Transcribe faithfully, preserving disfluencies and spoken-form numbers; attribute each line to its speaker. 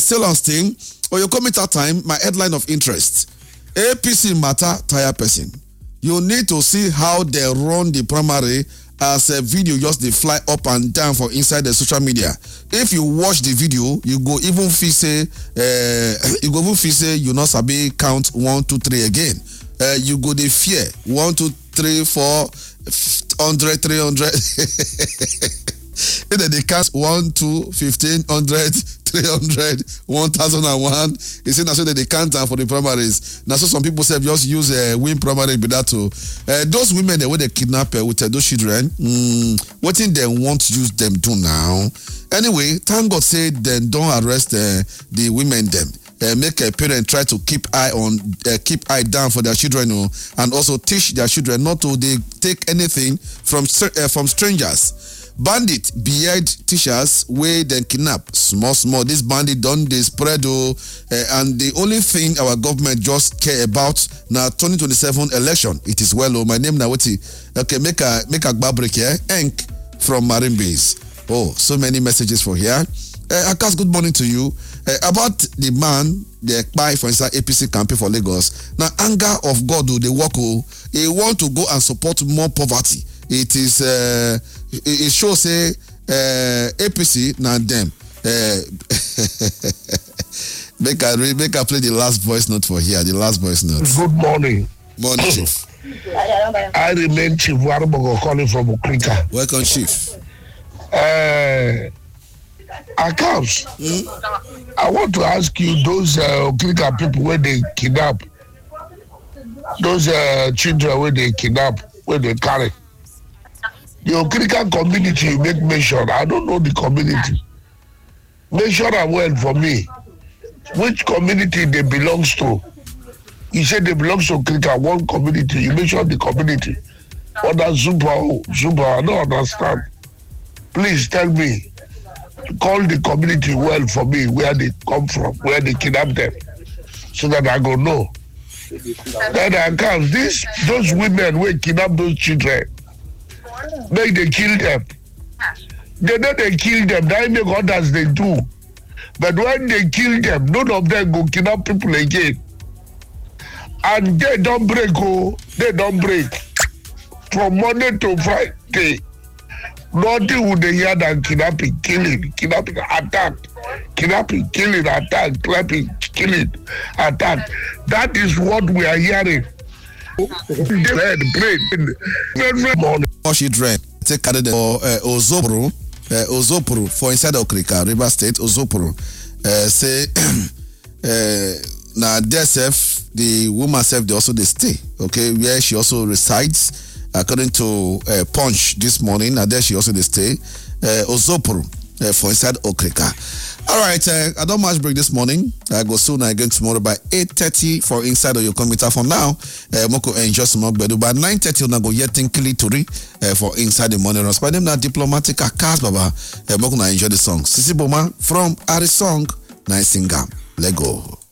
Speaker 1: still on Sting. Oyokomita time, my headline of interest. A P C matter tire person. You need to see how they run the primary as a video just they fly up and down for inside the social media. If you watch the video, you go even feel say uh, you go even feel say you not sabi count one, two, three again. Uh, you go the fear one, two, three, four, hundred, three hundred. And then they count one, two, fifteen, hundred, three hundred, one thousand and one. You see, now so that they count down for the primaries. Now, so some people say just use a uh, win primary with that too. Uh, those women that when they kidnap uh, with uh, those children, mm, what thing they want to use them do now? Anyway, thank God say then don't arrest uh, the women them. Uh, make a parent try to keep eye on, uh, keep eye down for their children, uh, and also teach their children not to they take anything from uh, from strangers. Bandit beard teachers wey dem kidnap small small. This bandit don dey spread oh, uh, and the only thing our government just care about na twenty twenty-seven election. It is well oh. My name na Woti. Okay, make a make a bar break here. Enk from Marine Base. Oh, so many messages for here. Uh, Akas, good morning to you. Uh, about the man they buy for inside A P C campaign for Lagos. Now anger of God do they work oh. He want to go and support more poverty. It is uh, it shows say uh, A P C now them. Uh, make I re- make I play the last voice note for here. The last voice note.
Speaker 2: Good morning.
Speaker 1: Morning, Chief.
Speaker 2: I remain Chief Warbogo calling from Okrika.
Speaker 1: Welcome, Chief.
Speaker 2: Uh, Accounts. Mm? I want to ask you those uh, Okrika people where they kidnap, those uh, children where they kidnap, where they carry. The Okrika community you make mention. I don't know the community. Mention them well for me. Which community they belongs to? You said they belong to Okrika, one community. You mention the community. Or that Zuba, Zuba, I don't understand. Please tell me. Call the community well for me, where they come from, where they kidnap them, so that I go know. Then I come. These those women will kidnap those children. Make they kill them. They know they kill them. They make others they do. But when they kill them, none of them go kidnap people again. And they don't break. Oh, they don't break. From Monday to Friday. Nothing would they hear than kidnapping, killing, kidnapping, attack, kidnapping, killing, attack, kidnapping, killing, attack. That is what we are hearing. Bread, bread, morning.
Speaker 1: She dread. Take candidate for uh, Ozopuru, uh, Ozopuru for inside Okrika, River State, Ozopuru. Uh, say, uh, now there self, the woman self, they also they stay, okay, where she also resides. According to uh, Punch this morning, and there she also they stay, uh, Ozopuru uh, for inside Okrika. All right, uh, I don't much break this morning. I go soon again tomorrow by eight thirty for inside of your computer. For now, uh, Moko enjoy some more bedu. By nine thirty, na go getting Kilituri uh, for inside the morning. By them na diplomatic Akas Baba. Uh, Moko na enjoy the song. Sisi Boma from Ari Song, nice singer. Let go.